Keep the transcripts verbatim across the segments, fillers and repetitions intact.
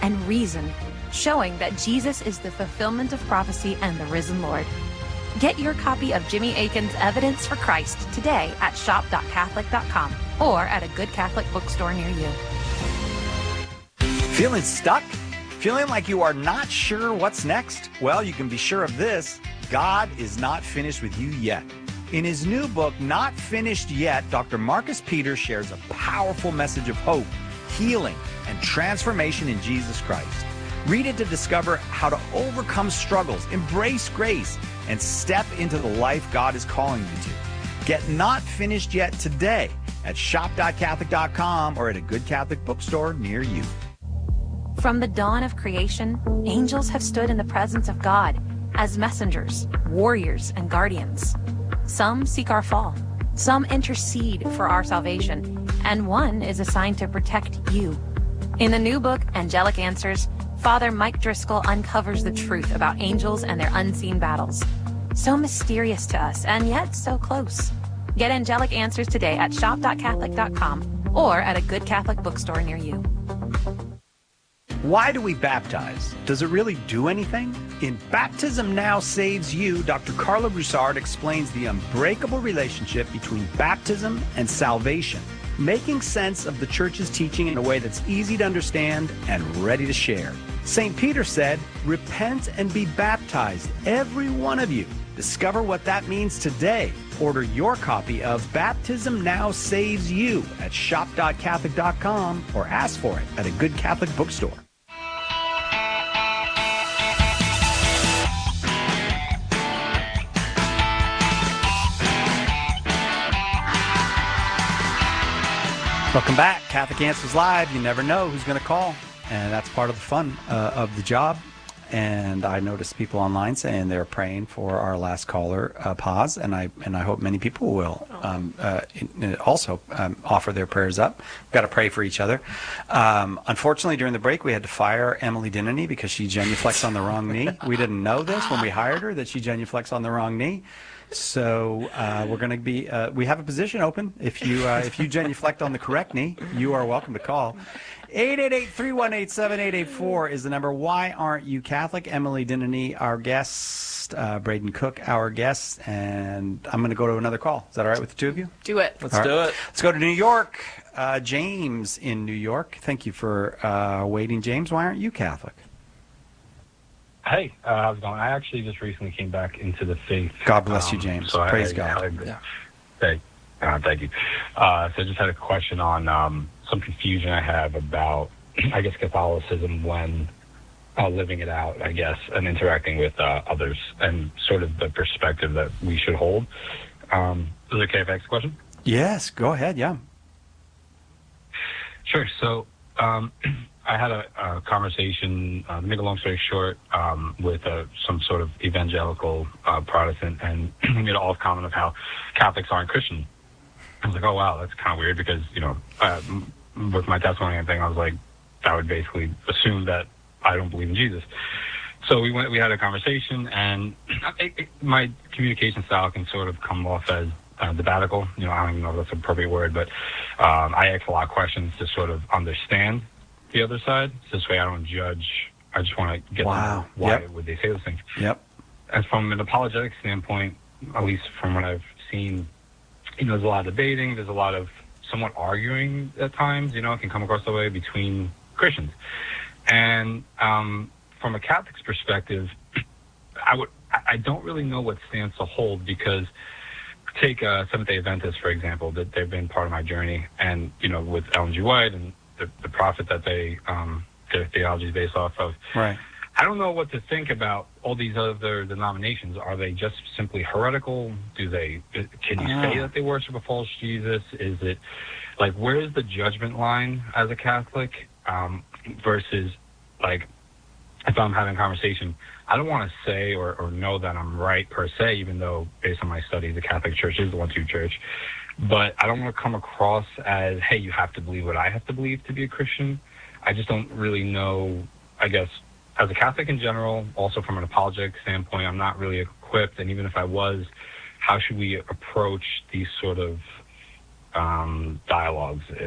and reason, showing that Jesus is the fulfillment of prophecy and the risen Lord. Get your copy of Jimmy Akin's Evidence for Christ today at shop dot catholic dot com or at a good Catholic bookstore near you. Feeling stuck? Feeling like you are not sure what's next? Well, you can be sure of this. God is not finished with you yet. In his new book, Not Finished Yet, Doctor Marcus Peters shares a powerful message of hope, healing, and transformation in Jesus Christ. Read it to discover how to overcome struggles, embrace grace, and step into the life God is calling you to. Get Not Finished Yet today at shop dot catholic dot com or at a good Catholic bookstore near you. From the dawn of creation, angels have stood in the presence of God as messengers, warriors, and guardians. Some seek our fall, some intercede for our salvation, and one is assigned to protect you. In the new book, Angelic Answers, Father Mike Driscoll uncovers the truth about angels and their unseen battles. So mysterious to us, and yet so close. Get Angelic Answers today at shop dot catholic dot com or at a good Catholic bookstore near you. Why do we baptize? Does it really do anything? In Baptism Now Saves You, Doctor Carla Broussard explains the unbreakable relationship between baptism and salvation, making sense of the Church's teaching in a way that's easy to understand and ready to share. Saint Peter said, "Repent and be baptized, every one of you." Discover what that means today. Order your copy of Baptism Now Saves You at shop dot catholic dot com or ask for it at a good Catholic bookstore. Welcome back. Catholic Answers Live. You never know who's going to call, and that's part of the fun uh, of the job. And I noticed people online saying they're praying for our last caller, uh, Paz, and I and I hope many people will um, uh, also um, offer their prayers up. We've got to pray for each other. Um, unfortunately, during the break, we had to fire Emily Dinany because she genuflexed on the wrong knee. We didn't know this when we hired her, that she genuflexed on the wrong knee. So uh, we're going to be, uh, we have a position open. If you uh, if you genuflect on the correct knee, you are welcome to call. eight eight eight, three one eight, seven eight eight four is the number. Why aren't you Catholic? Emily Dinany, our guest, uh, Braden Cook, our guest, and I'm going to go to another call. Is that all right with the two of you? Do it. Let's All do right. it. Let's go to New York. Uh, James in New York. Thank you for uh, waiting, James. Why aren't you Catholic? Hey, uh, how's it going? I actually just recently came back into the faith. God bless you, um, James. So Praise I, God. I, I, Yeah. Thank, uh, thank you. Uh, so I just had a question on um, some confusion I have about, I guess, Catholicism when uh, living it out, I guess, and interacting with uh, others, and sort of the perspective that we should hold. Um, is it okay if I ask a question? Yes, go ahead, yeah. Sure. So um, I had a, a conversation, uh, to make a long story short, um, with uh, some sort of evangelical uh, Protestant, and we made all comment of how Catholics aren't Christian. I was like, oh, wow, that's kind of weird because, you know, uh, with my testimony and thing, I was like, that would basically assume that I don't believe in Jesus. So we went, we had a conversation, and it, it, my communication style can sort of come off as uh, debatical. You know, I don't even know if that's an appropriate word, but um, I ask a lot of questions to sort of understand the other side. This way I don't judge. I just want to get Wow. to know why Yep. would they say those things. Yep. As from an apologetic standpoint, at least from what I've seen, you know, there's a lot of debating. There's a lot of somewhat arguing at times. You know, it can come across the way between Christians. And um, from a Catholic's perspective, I would I don't really know what stance to hold, because take uh, Seventh-day Adventists, for example, that they've been part of my journey, and, you know, with Ellen G. White and the, the prophet that they um, their theology is based off of. Right. I don't know what to think about all these other denominations. Are they just simply heretical? Do they, can you say that they worship a false Jesus? Is it, like, where is the judgment line as a Catholic um, versus, like, if I'm having a conversation, I don't want to say or, or know that I'm right per se, even though based on my studies, the Catholic Church is the one-two church. But I don't want to come across as, hey, you have to believe what I have to believe to be a Christian. I just don't really know, I guess, as a Catholic in general, also from an apologetic standpoint, I'm not really equipped. And even if I was, how should we approach these sort of um, dialogues, if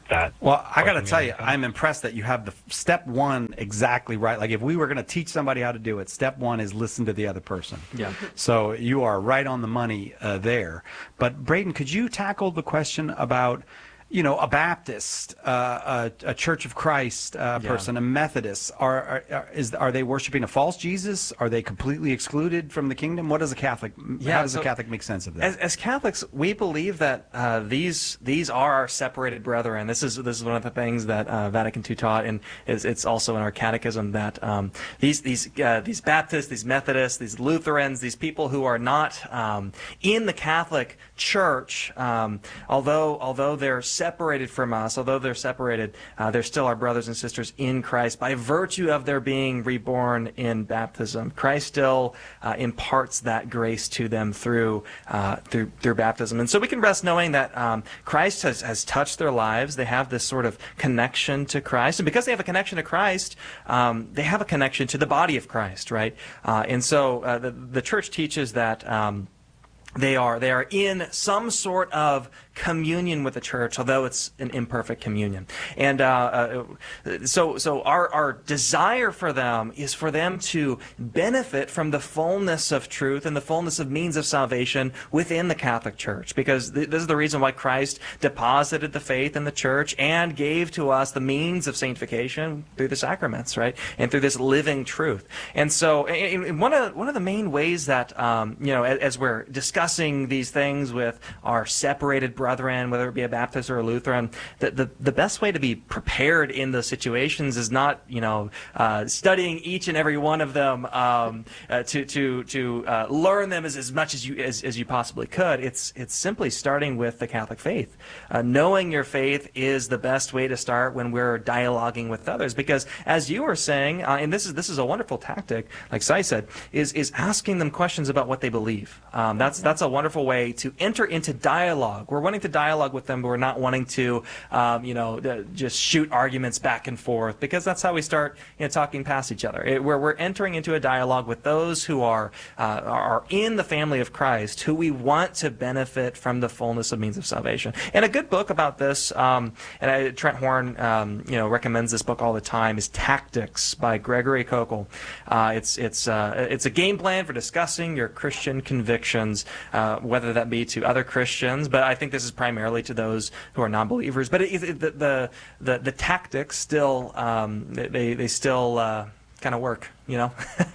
that. Well, I got to question tell you, makes sense? I'm impressed that you have the step one exactly right. Like if we were going to teach somebody how to do it, step one is listen to the other person. Yeah. So you are right on the money uh, there. But Braden, could you tackle the question about, you know, a Baptist, uh, a, a Church of Christ uh, Yeah. person, a Methodist? Are, are are- is are they worshiping a false Jesus? Are they completely excluded from the kingdom? What does a Catholic? Yeah, how does so a Catholic make sense of that? As, as Catholics, we believe that uh, these these are our separated brethren. This is this is one of the things that uh, Vatican two taught, and is, it's also in our catechism that um, these these uh, these Baptists, these Methodists, these Lutherans, these people who are not um, in the Catholic Church, um, although although they're separated from us, although they're separated, uh, they're still our brothers and sisters in Christ by virtue of their being reborn in baptism. Christ still uh, imparts that grace to them through uh, through through baptism, and so we can rest knowing that um, Christ has has touched their lives. They have this sort of connection to Christ, and because they have a connection to Christ, um, they have a connection to the body of Christ, right? Uh, and so uh, the the Church teaches that. Um, They are they are in some sort of communion with the church, although it's an imperfect communion. And uh, uh, so so our our desire for them is for them to benefit from the fullness of truth and the fullness of means of salvation within the Catholic Church, because th- this is the reason why Christ deposited the faith in the church and gave to us the means of sanctification through the sacraments, right, and through this living truth. And so, and, and one of one of the main ways that um, you know, as, as we're discussing discussing these things with our separated brethren, whether it be a Baptist or a Lutheran, the, the, the best way to be prepared in those situations is not, you know, uh, studying each and every one of them um, uh, to to to uh, learn them as, as much as you as, as you possibly could. It's it's simply starting with the Catholic faith. Uh, knowing your faith is the best way to start when we're dialoguing with others, because as you were saying, uh, and this is this is a wonderful tactic, like Sai said, is is asking them questions about what they believe. Um, that's that's a wonderful way to enter into dialogue. We're wanting to dialogue with them, but we're not wanting to, um, you know, uh, just shoot arguments back and forth, because that's how we start, you know, talking past each other. It, where we're entering into a dialogue with those who are uh, are in the family of Christ, who we want to benefit from the fullness of means of salvation. And a good book about this, um, and I, Trent Horn, um, you know, recommends this book all the time, is Tactics by Gregory Kokel. Uh, it's it's uh, it's a game plan for discussing your Christian convictions. Uh, whether that be to other Christians, but I think this is primarily to those who are non-believers. But it, it, the, the the the tactics still um, they they still uh, kind of work, you know.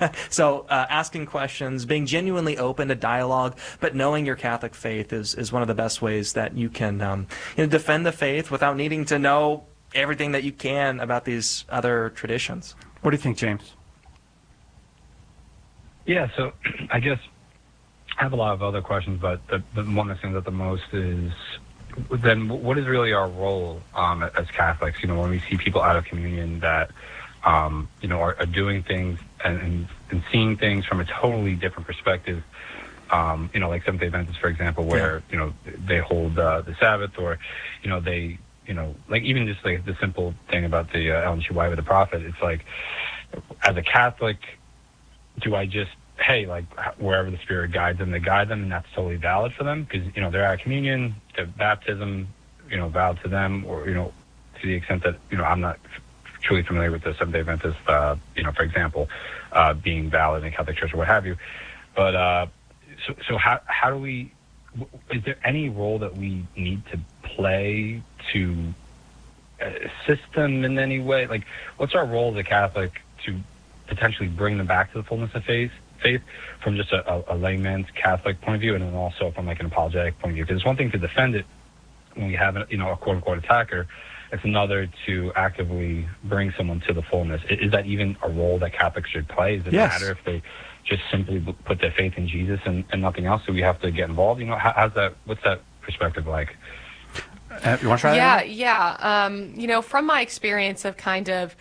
So uh, asking questions, being genuinely open to dialogue, but knowing your Catholic faith is is one of the best ways that you can um, you know, defend the faith without needing to know everything that you can about these other traditions. What do you think, James? Yeah, so I guess I have a lot of other questions, but the, the one that stands out the most is then what is really our role um, as Catholics? You know, when we see people out of communion that, um, you know, are, are doing things and, and, and seeing things from a totally different perspective, um, you know, like Seventh-day Adventists, for example, where, yeah. you know, they hold uh, the Sabbath, or, you know, they, you know, like even just like the simple thing about the uh, Ellen G. White with the prophet, it's like, as a Catholic, do I just, hey, like wherever the Spirit guides them, they guide them, and that's totally valid for them because, you know, they're at communion, their baptism, you know, valid to them, or, you know, to the extent that, you know, I'm not f- truly familiar with the Seventh-day Adventist, uh, you know, for example, uh, being valid in the Catholic Church or what have you. But uh, so, so how how do we, is there any role that we need to play to assist them in any way? Like, what's our role as a Catholic to potentially bring them back to the fullness of faith? faith from just a, a, a layman's Catholic point of view, and then also from like an apologetic point of view. Because it's one thing to defend it when we have, a, you know, a quote-unquote attacker. It's another to actively bring someone to the fullness. Is, is that even a role that Catholics should play? Does it yes. matter if they just simply put their faith in Jesus and, and nothing else? Do we have to get involved? You know, how, how's that? What's that perspective like? Uh, you want to try yeah, that? Yeah, yeah. Um, you know, from my experience of kind of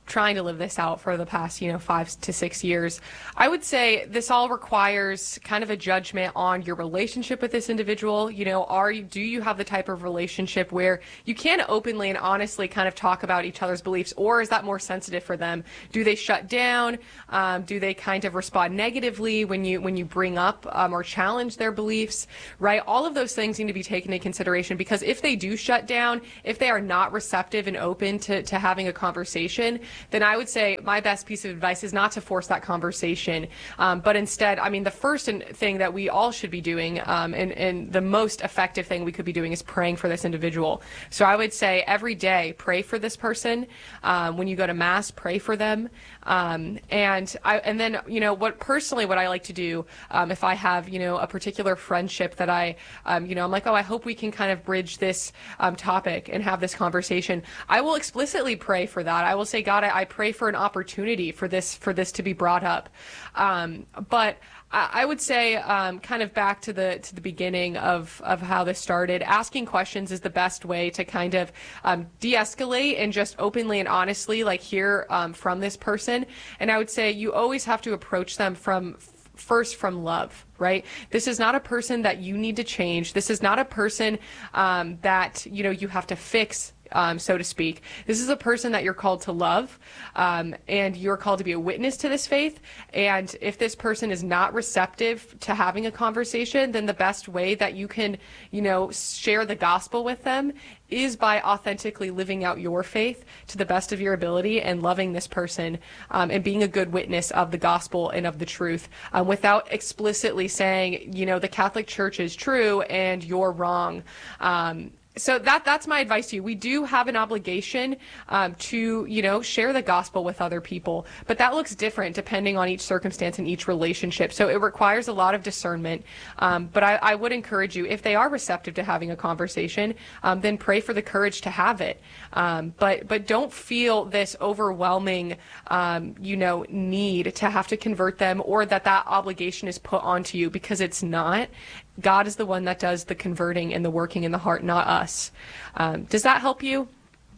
trying to live this out for the past, you know, five to six years. I would say this all requires kind of a judgment on your relationship with this individual. You know, are you, do you have the type of relationship where you can openly and honestly kind of talk about each other's beliefs, or is that more sensitive for them? Do they shut down? Um, do they kind of respond negatively when you when you bring up um, or challenge their beliefs, right? All of those things need to be taken into consideration, because if they do shut down, if they are not receptive and open to, to having a conversation, then I would say my best piece of advice is not to force that conversation, um, but instead, I mean, the first thing that we all should be doing, um, and, and the most effective thing we could be doing, is praying for this individual. So I would say every day, pray for this person. Um, when you go to Mass, pray for them. Um, and I, and then, you know, what personally, what I like to do, um, if I have, you know, a particular friendship that I, um, you know, I'm like, oh, I hope we can kind of bridge this um, topic and have this conversation. I will explicitly pray for that. I will say, God, I, I pray for an opportunity for this, for this to be brought up. Um, but I would say, um, kind of back to the to the beginning of, of how this started, asking questions is the best way to kind of um, de-escalate and just openly and honestly, like, hear um, from this person. And I would say you always have to approach them from first from love, right? This is not a person that you need to change. This is not a person um, that, you know, you have to fix, Um, so to speak. This is a person that you're called to love, um, and you're called to be a witness to this faith. And if this person is not receptive to having a conversation, then the best way that you can, you know, share the gospel with them is by authentically living out your faith to the best of your ability and loving this person, um, and being a good witness of the gospel and of the truth, um, without explicitly saying, you know, the Catholic Church is true and you're wrong. Um, So that that's my advice to you. We do have an obligation um, to, you know, share the gospel with other people, but that looks different depending on each circumstance and each relationship. So it requires a lot of discernment. Um, but I, I would encourage you, if they are receptive to having a conversation, um, then pray for the courage to have it. Um, but but don't feel this overwhelming, um, you know, need to have to convert them, or that that obligation is put onto you, because it's not. God is the one that does the converting and the working in the heart, not us. Um, does that help you?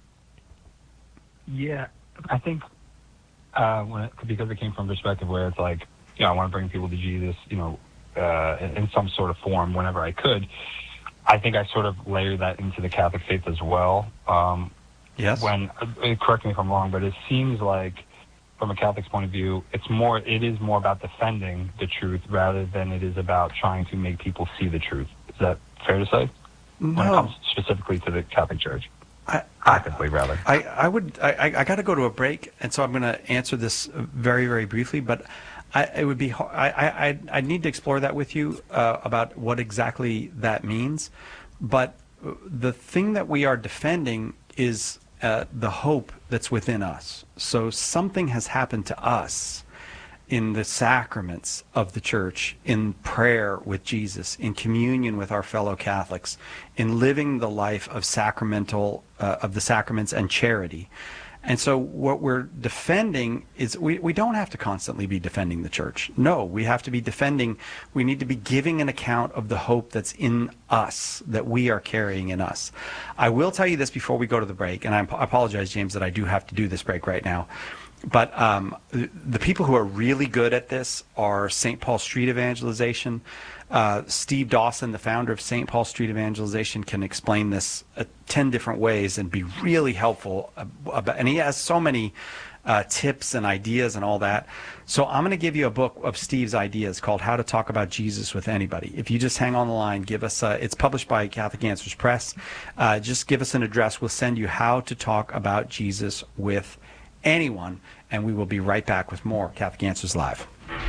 Yeah, I think uh, when it, because it came from a perspective where it's like, you know, I want to bring people to Jesus, you know, uh, in, in some sort of form whenever I could. I think I sort of layered that into the Catholic faith as well. Um, yes. When, uh, correct me if I'm wrong, but it seems like, from a Catholic's point of view, it's more, it is more about defending the truth rather than it is about trying to make people see the truth. Is that fair to say? No. When it comes specifically to the Catholic Church. I, Practically, rather. I, I would, I, I got to go to a break, and so I'm going to answer this very, very briefly, but I, it would be, I, I, I need to explore that with you uh, about what exactly that means. But the thing that we are defending is Uh, the hope that's within us. So something has happened to us in the sacraments of the church, in prayer with Jesus, in communion with our fellow Catholics, in living the life of sacramental, uh, of the sacraments and charity. And so what we're defending is, we, we don't have to constantly be defending the church. No, we have to be defending, we need to be giving an account of the hope that's in us, that we are carrying in us. I will tell you this before we go to the break, and I apologize, James, that I do have to do this break right now. But um, the people who are really good at this are Saint Paul Street Evangelization. Uh, Steve Dawson, the founder of Saint Paul Street Evangelization, can explain this uh, ten different ways and be really helpful. About, and he has so many uh, tips and ideas and all that. So I'm going to give you a book of Steve's ideas called How to Talk About Jesus with Anybody. If you just hang on the line, give us a, it's published by Catholic Answers Press. Uh, just give us an address. We'll send you How to Talk About Jesus with Anyone, and we will be right back with more Catholic Answers Live.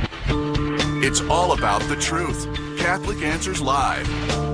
It's all about the truth. Catholic Answers Live.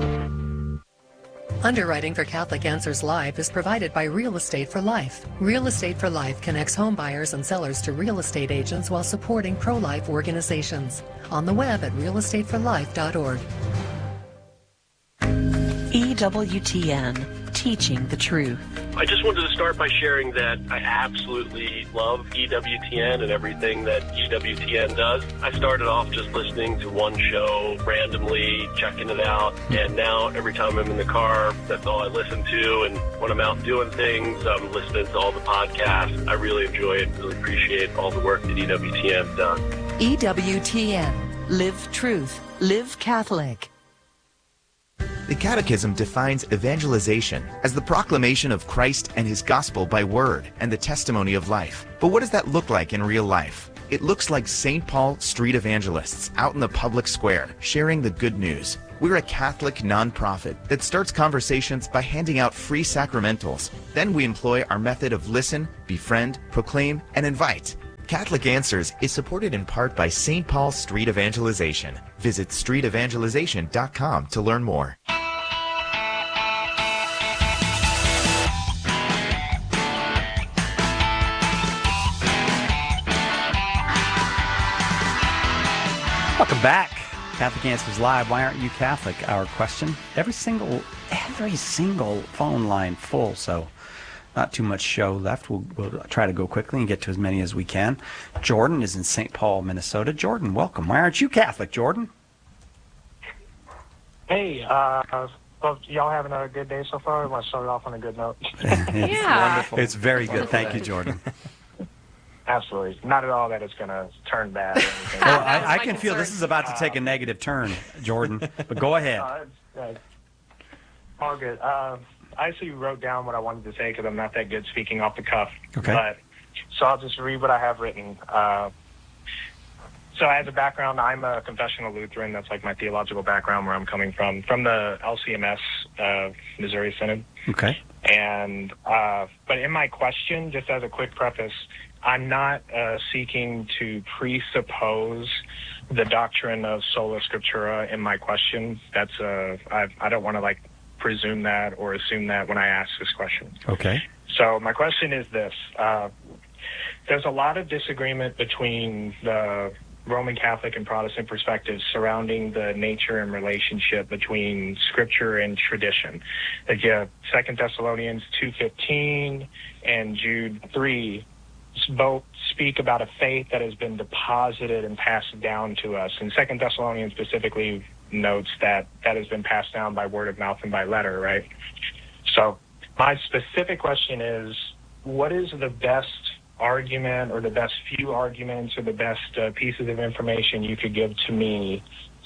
Underwriting for Catholic Answers Live is provided by Real Estate for Life. Real Estate for Life connects home buyers and sellers to real estate agents while supporting pro-life organizations. On the web at real estate for life dot org. E W T N, T teaching the truth. I just wanted to start by sharing that I absolutely love E W T N and everything that E W T N does. I started off just listening to one show randomly, checking it out, and now every time I'm in the car, that's all I listen to. And when I'm out doing things, I'm listening to all the podcasts. I really enjoy it, really appreciate all the work that E W T N does. E W T N. Live truth. Live Catholic. The Catechism defines evangelization as the proclamation of Christ and his gospel by word and the testimony of life. But what does that look like in real life? It looks like Saint Paul street evangelists out in the public square sharing the good news. We're a Catholic nonprofit that starts conversations by handing out free sacramentals. Then we employ our method of listen, befriend, proclaim, and invite. Catholic Answers is supported in part by Saint Paul Street Evangelization. Visit street evangelization dot com to learn more. Welcome back. Catholic Answers Live. Why aren't you Catholic? Our question. Every single, every single phone line full, so not too much show left. We'll, we'll try to go quickly and get to as many as we can. Jordan is in Saint Paul, Minnesota. Jordan, welcome. Why aren't you Catholic, Jordan? Hey, uh, well, y'all having a good day so far? I want to start off on a good note. It's Yeah. wonderful. It's very good. Thank you, Jordan. Absolutely. Not at all that it's going to turn bad or anything. Well, That was I, I my can feel this concern. is about to take a negative turn, Jordan, but go ahead. Uh, it's, uh, all good. Uh, I actually wrote down what I wanted to say because I'm not that good speaking off the cuff. Okay. But, so I'll just read what I have written. Uh, so as a background, I'm a confessional Lutheran. That's like my theological background where I'm coming from, from the L C M S, uh, Missouri Synod. Okay. And, uh, but in my question, just as a quick preface, I'm not uh, seeking to presuppose the doctrine of sola scriptura in my question. That's uh, I, I don't want to like presume that or assume that when I ask this question. Okay. So my question is this: uh, there's a lot of disagreement between the Roman Catholic and Protestant perspectives surrounding the nature and relationship between Scripture and tradition. Like, yeah, Second Thessalonians two fifteen and Jude three. Both speak about a faith that has been deposited and passed down to us. And Second Thessalonians specifically notes that that has been passed down by word of mouth and by letter, right? So my specific question is, what is the best argument or the best few arguments or the best uh, pieces of information you could give to me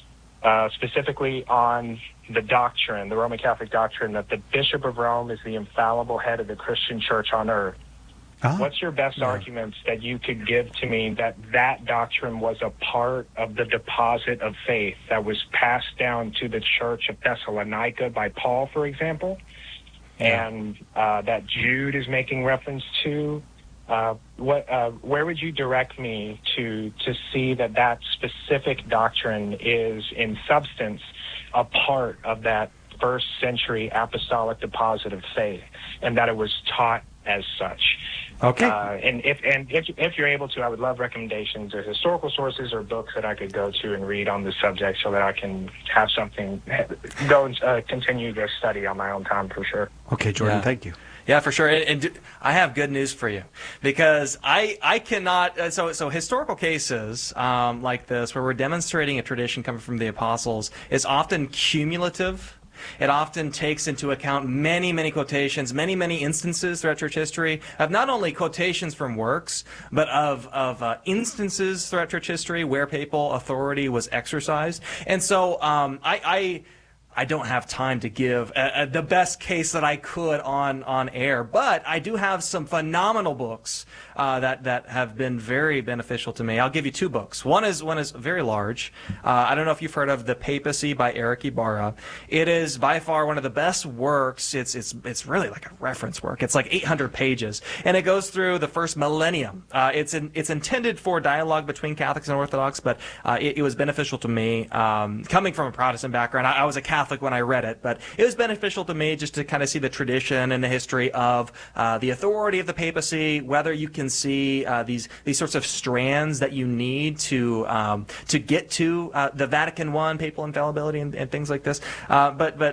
uh, specifically on the doctrine, the Roman Catholic doctrine, that the Bishop of Rome is the infallible head of the Christian church on earth? Ah, What's your best yeah. arguments that you could give to me that that doctrine was a part of the deposit of faith that was passed down to the church of Thessalonica by Paul, for example, Yeah. and uh, that Jude is making reference to? Uh, what, uh, where would you direct me to to see that that specific doctrine is, in substance, a part of that first century apostolic deposit of faith, and that it was taught as such? Okay. Uh, and if and if if you're able to, I would love recommendations or historical sources or books that I could go to and read on the subject, so that I can have something go and uh, continue the study on my own time for sure. Okay, Jordan, Yeah. thank you. Yeah, for sure. And, and do, I have good news for you, because I I cannot. Uh, so so historical cases um, like this, where we're demonstrating a tradition coming from the apostles, is often cumulative. It often takes into account many, many quotations, many, many instances throughout church history of not only quotations from works, but of, of uh, instances throughout church history where papal authority was exercised. And so um, I, I I don't have time to give uh, uh, the best case that I could on, on air, but I do have some phenomenal books uh, that that have been very beneficial to me. I'll give you two books. One is one is very large. Uh, I don't know if you've heard of The Papacy by Eric Ibarra. It is by far one of the best works. It's it's it's really like a reference work. It's like eight hundred pages, and it goes through the first millennium. Uh, it's in, it's intended for dialogue between Catholics and Orthodox, but uh, it, it was beneficial to me um, coming from a Protestant background. I, I was a Catholic when I read it, but it was beneficial to me just to kind of see the tradition and the history of uh, the authority of the papacy, whether you can see uh, these these sorts of strands that you need to um, to get to uh, the Vatican I, papal infallibility, and, and things like this. Uh, but but uh,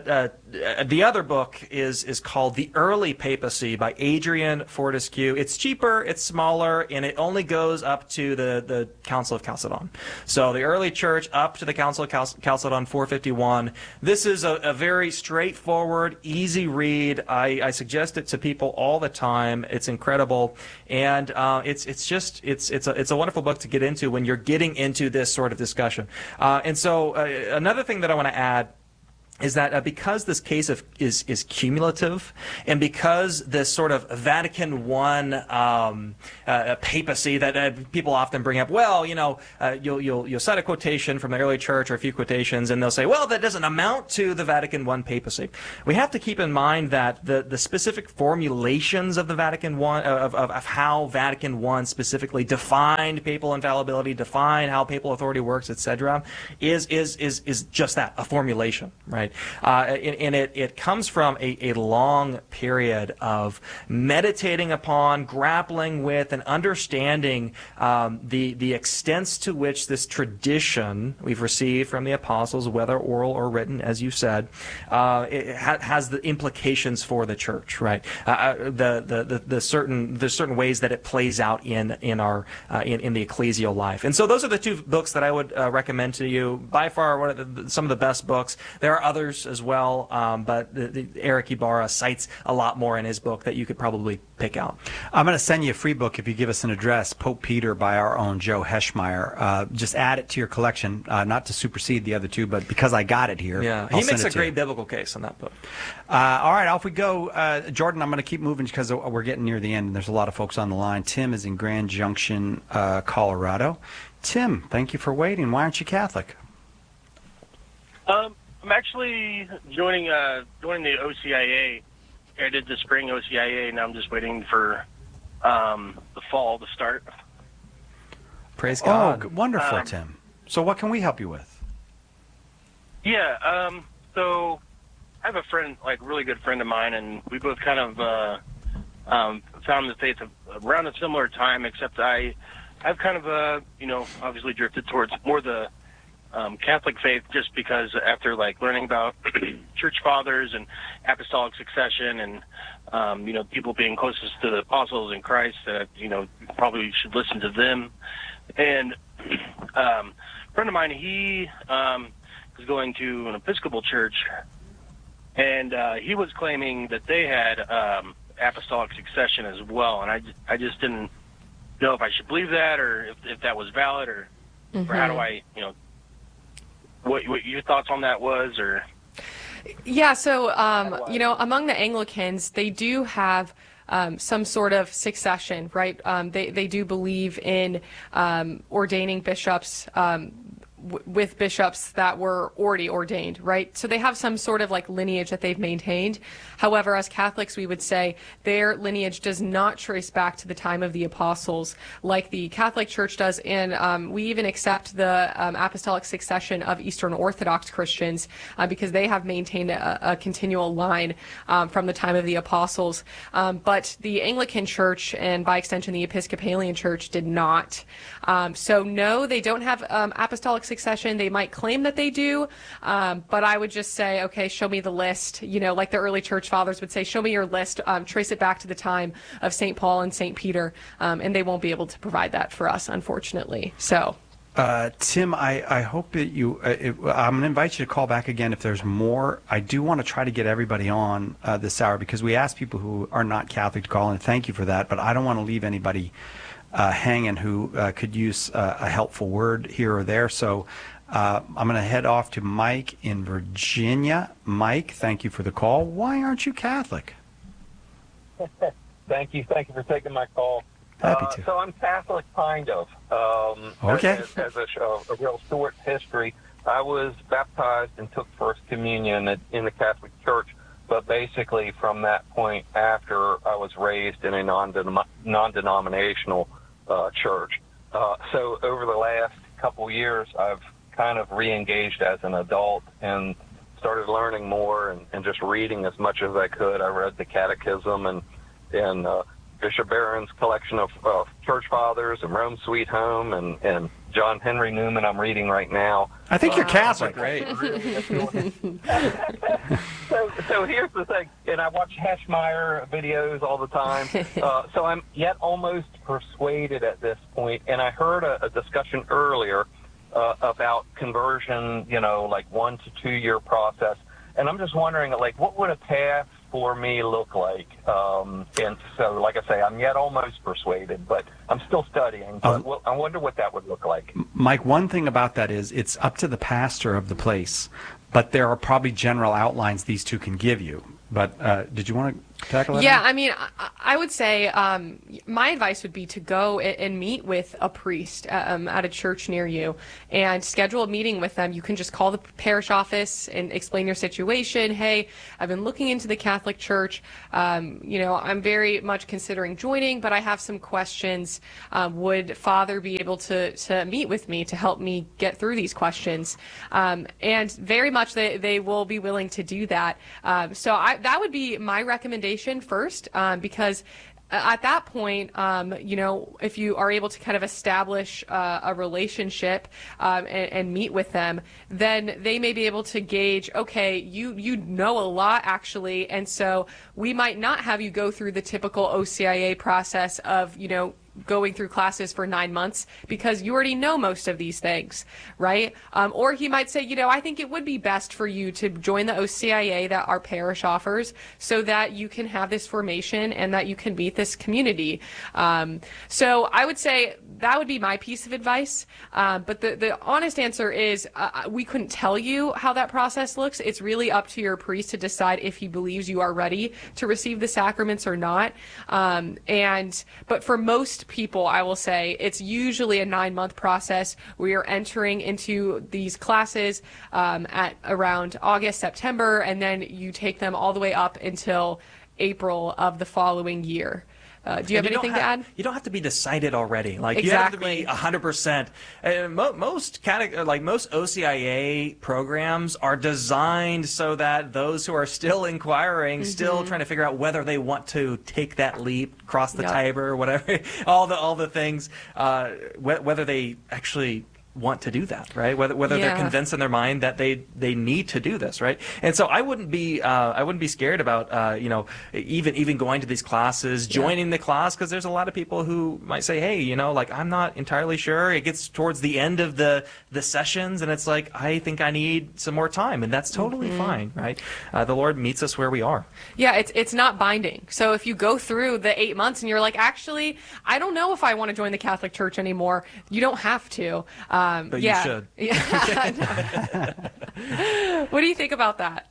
uh, the other book is is called The Early Papacy by Adrian Fortescue. It's cheaper, it's smaller, and it only goes up to the, the Council of Chalcedon. So the early church up to the Council of Cal Chalcedon four fifty-one. This is a, a very straightforward, easy read. I, I suggest it to people all the time. It's incredible, and uh, it's it's just it's it's a it's a wonderful book to get into when you're getting into this sort of discussion. Uh, and so uh, another thing that I want to add is that uh, because this case of, is is cumulative, and because this sort of Vatican I um, uh, papacy that uh, people often bring up, well, you know, uh, you'll you'll you'll cite a quotation from the early church or a few quotations, and they'll say, well, that doesn't amount to the Vatican I papacy. We have to keep in mind that the the specific formulations of the Vatican I of, of of how Vatican I specifically defined papal infallibility, defined how papal authority works, et cetera, is is is is just that, a formulation, right? Uh, and, and it, it comes from a, a long period of meditating upon, grappling with, and understanding um, the, the extents to which this tradition we've received from the apostles, whether oral or written, as you said, uh, it ha has the implications for the church, right? Uh, the, the, the, the certain, there's certain ways that it plays out in, in, our, uh, in, in the ecclesial life. And so those are the two books that I would uh, recommend to you. By far, one of the, some of the best books. There are others as well, um, but the, the, Eric Ibarra cites a lot more in his book that you could probably pick out. I'm going to send you a free book if you give us an address, Pope Peter by our own Joe Heschmeyer. Uh, just add it to your collection, uh, not to supersede the other two, but because I got it here. Yeah, I'll he makes a it great you. biblical case on that book. Uh, all right, off we go. Uh, Jordan, I'm going to keep moving because we're getting near the end, and there's a lot of folks on the line. Tim is in Grand Junction, uh, Colorado. Tim, thank you for waiting. Why aren't you Catholic? Um, I'm actually joining uh, joining the O C I A. I did the spring O C I A, and I'm just waiting for um, the fall to start. Praise God. Oh, wonderful, Um, Tim. So what can we help you with? Yeah, um, so I have a friend, like really good friend of mine, and we both kind of uh, um, found the faith around a similar time, except I, I've kind of, uh, you know, obviously drifted towards more the um, Catholic faith just because after, like, learning about church fathers and apostolic succession and, um, you know, people being closest to the apostles in Christ, that, you know, probably should listen to them. And um, a friend of mine, he um, was going to an Episcopal church, and uh, he was claiming that they had um, apostolic succession as well. And I, I just didn't know if I should believe that or if, if that was valid or, mm-hmm. or how do I, you know, what, what your thoughts on that was, or... Yeah, so, um, you know, among the Anglicans, they do have um, some sort of succession, right? Um, they, they do believe in um, ordaining bishops um, w with bishops that were already ordained, right? So they have some sort of like lineage that they've maintained. However, as Catholics, we would say their lineage does not trace back to the time of the apostles like the Catholic Church does. And um, we even accept the um, apostolic succession of Eastern Orthodox Christians uh, because they have maintained a, a continual line um, from the time of the apostles. Um, but the Anglican Church, and by extension the Episcopalian Church, did not. Um, so no, they don't have um, apostolic succession. They might claim that they do, um, but I would just say, okay, show me the list. You know, like the early church fathers would say, show me your list, um, trace it back to the time of Saint Paul and Saint Peter, um, and they won't be able to provide that for us, unfortunately. So. Uh, Tim, I, I hope that you, uh, it, I'm going to invite you to call back again if there's more. I do want to try to get everybody on uh, this hour because we ask people who are not Catholic to call in. Thank you for that, but I don't want to leave anybody uh, hanging who uh, could use uh, a helpful word here or there. So uh, I'm going to head off to Mike in Virginia. Mike, thank you for the call. Why aren't you Catholic? Thank you. Thank you for taking my call. Happy uh, to. So I'm Catholic, kind of. Um, okay. As, as a, a real short history, I was baptized and took First Communion in the Catholic Church, but basically from that point after, I was raised in a non-denom non-denominational uh, church. Uh, so over the last couple years, I've kind of re-engaged as an adult and started learning more and, and just reading as much as I could. I read the Catechism and, and uh, Bishop Barron's collection of uh, church fathers and Rome Sweet Home and, and John Henry Newman I'm reading right now. I think you're uh, Catholic. Great. so so, so here's the thing, and I watch Heschmeyer videos all the time, uh, so I'm yet almost persuaded at this point, and I heard a, a discussion earlier uh, about conversion, you know, like one to two year process, and I'm just wondering, like, what would a path for me look like? Um, and so, like I say, I'm yet almost persuaded, but I'm still studying, but Um, well, I wonder what that would look like. Mike, one thing about that is it's up to the pastor of the place, but there are probably general outlines these two can give you. But uh, did you want to tackle that? Yeah, I mean, I, I would say um, my advice would be to go and, and meet with a priest um, at a church near you and schedule a meeting with them. You can just call the parish office and explain your situation. Hey, I've been looking into the Catholic Church. Um, you know, I'm very much considering joining, but I have some questions. Um, would Father be able to, to meet with me to help me get through these questions? Um, and very much they, they will be willing to do that. Um, so I, that would be my recommendation first, um, because at that point, um, you know, if you are able to kind of establish uh, a relationship um, and, and meet with them, then they may be able to gauge, okay, you, you know a lot actually, and so we might not have you go through the typical O C I A process of, you know, going through classes for nine months because you already know most of these things, right? Um, or he might say, you know, I think it would be best for you to join the O C I A that our parish offers so that you can have this formation and that you can meet this community. Um, so I would say that would be my piece of advice. Um, but the, the honest answer is uh, we couldn't tell you how that process looks. It's really up to your priest to decide if he believes you are ready to receive the sacraments or not. Um, and but for most people, I will say it's usually a nine-month process. We are entering into these classes um, at around August, September, and then you take them all the way up until April of the following year. Uh, do you have And you anything don't to have, add? You don't have to be decided already. Like Exactly. you have to be one hundred percent. Uh, mo- most cate- like most O C I A programs are designed so that those who are still inquiring, Mm-hmm. still trying to figure out whether they want to take that leap, cross the Yep. Tiber, whatever, all the all the things, uh, wh- whether they actually want to do that, right? Whether whether Yeah. they're convinced in their mind that they they need to do this, right? And so I wouldn't be uh, I wouldn't be scared about uh, you know even even going to these classes, joining the class, because there's a lot of people who might say, hey, you know, like I'm not entirely sure. It gets towards the end of the the sessions, and it's like I think I need some more time, and that's totally Mhm. fine, right? Uh, the Lord meets us where we are. Yeah, it's it's not binding. So if you go through the eight months and you're like, actually, I don't know if I want to join the Catholic Church anymore, you don't have to. Um, But you yeah. should. Yeah. What do you think about that?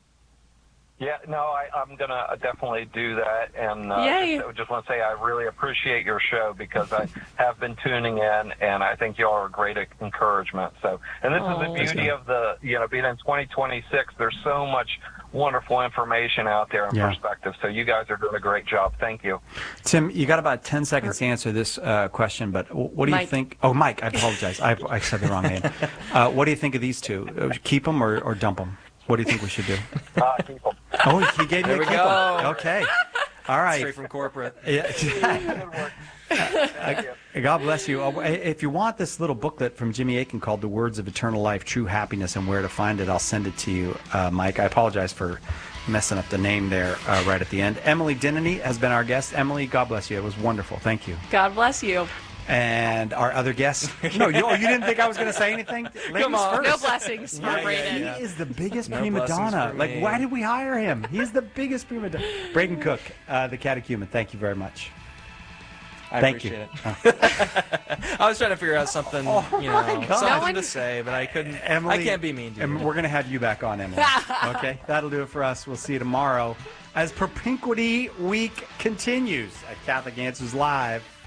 Yeah, no, I, I'm going to definitely do that. And uh, Yay. just, just want to say I really appreciate your show because I have been tuning in, and I think y'all are a great encouragement. So, and this Oh. is the beauty of the, you know, being in twenty twenty-six, there's so much wonderful information out there and Yeah. perspective. So you guys are doing a great job. Thank you. Tim, you got about ten seconds to answer this uh, question, but w- what do you Mike. think? Oh, Mike, I apologize. I, I said the wrong name. Uh, what do you think of these two? Uh, Keep them or, or dump them? What do you think we should do? Uh, keep 'em. Oh, he gave you There a we keep 'em. go. Okay. All right. Straight from corporate. Yeah. Good work. Thank you. God bless you. Oh, if you want this little booklet from Jimmy Akin called The Words of Eternal Life, True Happiness and Where to Find It, I'll send it to you, uh, Mike. I apologize for messing up the name there uh, right at the end. Emily Dinnany has been our guest. Emily, God bless you. It was wonderful. Thank you. God bless you. And our other guest. No, you, oh, you didn't think I was going to say anything? Ladies Come on. first. No blessings for Yeah, Braden. He is the biggest No prima blessings donna. for Like, me. why did we hire him? He's the biggest prima donna. Braden Cook, uh, the catechumen. Thank you very much. I Thank you. appreciate it. I was trying to figure out something, you know, my God. something No one- to say, but I couldn't. Emily, I can't be mean to you. And we're going to have you back on, Emily. Okay? That'll do it for us. We'll see you tomorrow as Propinquity Week continues at Catholic Answers Live.